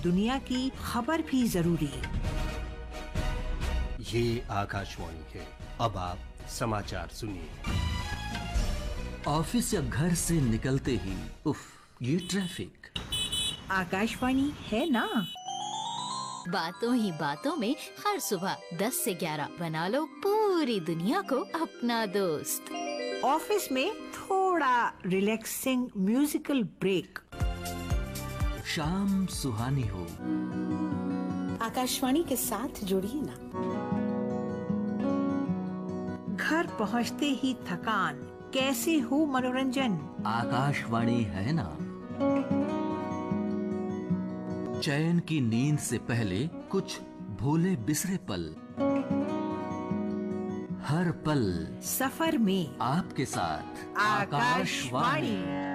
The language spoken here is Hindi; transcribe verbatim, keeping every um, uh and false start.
दुनिया की खबर भी जरूरी। ये आकाशवाणी है, अब आप समाचार सुनिए। ऑफिस या घर से निकलते ही उफ, ये ट्रैफिक। आकाशवाणी है ना। बातों ही बातों में हर सुबह दस से ग्यारह बना लो पूरी दुनिया को अपना दोस्त। ऑफिस में थोड़ा रिलैक्सिंग म्यूजिकल ब्रेक। शाम सुहानी हो, आकाशवाणी के साथ जुड़िए ना। घर पहुंचते ही थकान, कैसे हो मनोरंजन, आकाशवाणी है ना। चैन की नींद से पहले कुछ भूले बिसरे पल, हर पल सफर में आपके साथ आकाशवाणी।